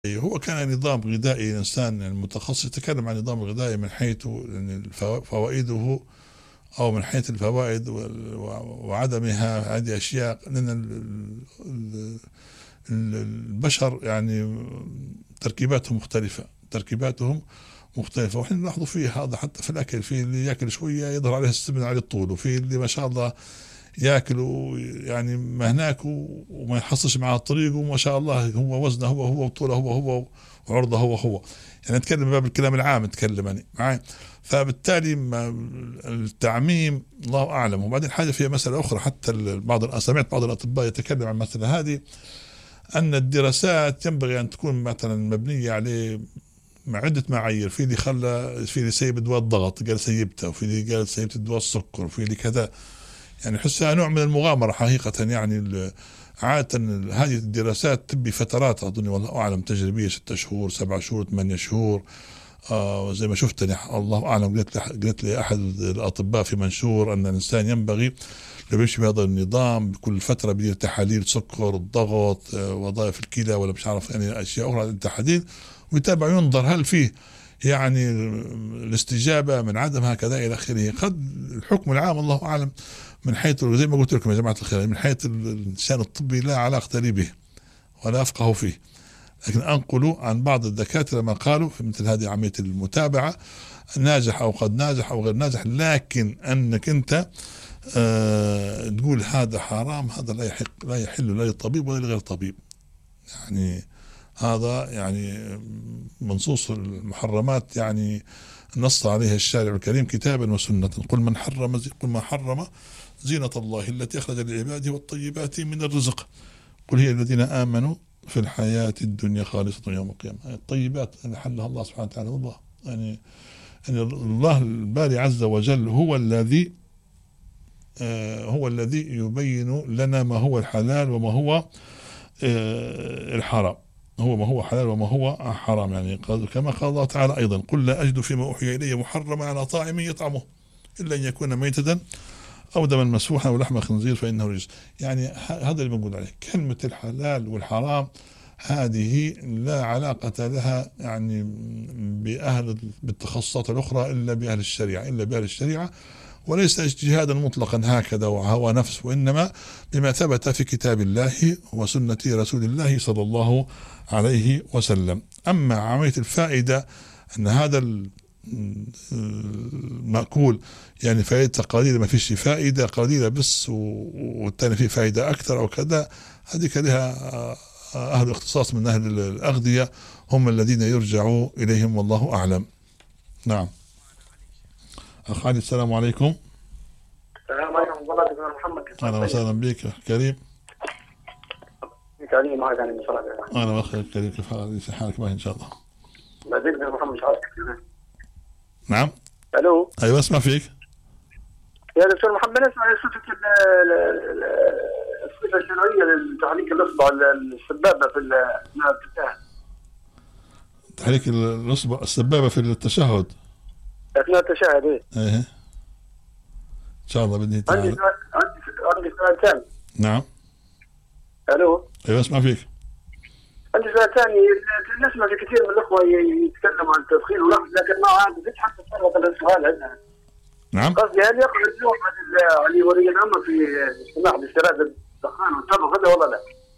هو كان نظام غذائي إنسان يعني متخصص يتكلم عن النظام الغذائي من حيث يعني فوائده، أو من حيث الفوائد وعدمها. هذه أشياء لأن البشر يعني تركيباتهم مختلفة، وإحنا نلاحظوا فيه هذا حتى في الأكل. في اللي يأكل شوية يظهر عليه السمن عليه الطول، وفي اللي ما شاء الله ياكل يعني ما هناك وما يحصلش مع الطريق، وما شاء الله هو وزنه هو وطوله هو وعرضه هو. يعني نتكلم باب الكلام العام، نتكلم يعني معي. فبالتالي التعميم الله اعلم. وبعدين حاجه فيها مساله اخرى، حتى سمعت بعض الاطباء يتكلم عن المساله هذه، ان الدراسات ينبغي ان تكون مثلا مبنيه على عدة معايير. في اللي سيب دواء الضغط قال سيبته، وفي اللي قال سيبت دواء السكر، وفي اللي كذا. يعني حسها نوع من المغامرة حقيقة. يعني عادة هذه الدراسات تبي فترات، أظن والله أعلم تجريبية 6 شهور 7 شهور 8 شهور. زي ما شفت يعني الله أعلم، قلت لي أحد الأطباء في منشور أن الإنسان ينبغي لو يمشي بهذا النظام كل فترة بدير تحاليل سكر، الضغط، وظائف الكلى، ولا مش عارف يعني أشياء أخرى التحاليل، ويتابع ينظر هل فيه يعني الاستجابة من عدم هكذا إلى آخره. قد الحكم العام الله أعلم من حيث زي ما قلت لكم يا جماعة الخير، من حيث الشأن الطبي لا علاقة لي به ولا أفقه فيه، لكن أنقل عن بعض الدكاترة ما قالوا في مثل هذه عملية المتابعة، ناجح أو قد ناجح أو غير ناجح. لكن أنك أنت تقول هذا حرام، هذا لا يحل لا للطبيب ولا لغير الطبيب. يعني هذا يعني منصوص المحرمات، يعني نص عليها الشارع الكريم كتابا وسنة. قل ما حرم زينة الله التي أخرج لعباده والطيبات من الرزق، قل هي الذين آمنوا في الحياة الدنيا خالصة يوم القيامة. الطيبات اللي حلها الله سبحانه وتعالى. الله يعني الله الباري عز وجل هو الذي يبين لنا ما هو الحلال وما هو الحرام. هو ما هو حلال وما هو حرام. يعني كما قال الله تعالى أيضا: قل لا أجد فيما أوحي إلي محرما على طاعم يطعمه إلا أن يكون ميتة أو دما مسفوحا أو لحم خنزير فإنه رجس. يعني هذا اللي بنقول عليه. كلمة الحلال والحرام هذه لا علاقة لها يعني بالتخصصات الأخرى إلا بأهل الشريعة، وليس اجتهادا مطلقا هكذا وهوى نفس، وإنما بما ثبت في كتاب الله وسنة رسول الله صلى الله عليه وسلم. أما عملية الفائدة أن هذا المأكول يعني فائدة قليلة، ما فيش فائدة قليلة بس والثاني فيه فائدة أكثر أو كذا، هذه لها أهل الاختصاص من أهل الأغذية، هم الذين يرجعوا إليهم والله أعلم. نعم. أخ علي، السلام عليكم. السلام عليكم ورحمة الله وبركاته. محمد، أهلا وسهلا بك كريم. كريم معك يعني بصراحة. أهلا أخي كريم، كيف حالك معي إن شاء الله؟ بدينا محمد مش عارف. نعم. ألو. أيوة أسمع فيك يا دكتور محمد، اسمع صفة الصفة الشرعية لتحريك الإصبع السبابة في التشهد. تحريك الإصبع السبابة في التشهد أثناء التشهد. إيه إن شاء الله بإذن الله. عندي سؤال ثاني. نعم. ألو. أيوة أسمع فيك. عندي سؤال ثاني. نسمع في كثير من الأخوة يتكلموا عن التدخين واللحظ، لكن ما عاد حتى تفرق السؤال عندنا. نعم. قصدي هل يقع اللوم على ولي الأمر في السماح باستيراد الدخان والتبغ هذا ولا لا؟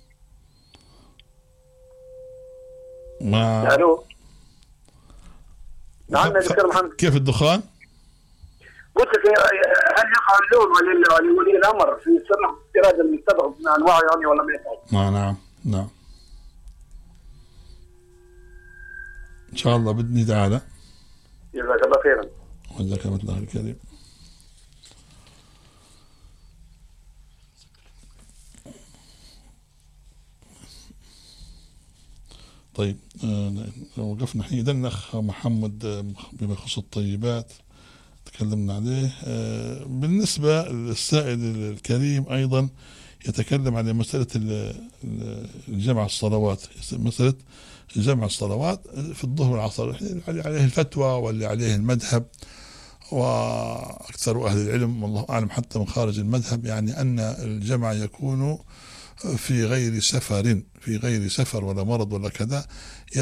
ما ألو. نعم يا دكتور محمد. كيف الدخان؟ قلت لك هل يقع اللوم على ولي الأمر في السماح باستيراد التبغ من أنواعه يعني ولا ما يقع؟ نعم إن شاء الله بإذن الله تعالى. جزاك الله خيرا. وجزاك الله الكريم. طيب وقفنا حين الأخ محمد بما يخص الطيبات تكلمنا عليه. بالنسبة للسائل الكريم أيضا يتكلم عن مسألة الجمع الصلوات، مسألة جمع الصلوات في الظهر والعصر، عليه الفتوى واللي عليه المذهب وأكثر أهل العلم والله أعلم حتى من خارج المذهب، يعني أن الجمع يكون في غير سفر ولا مرض ولا كذا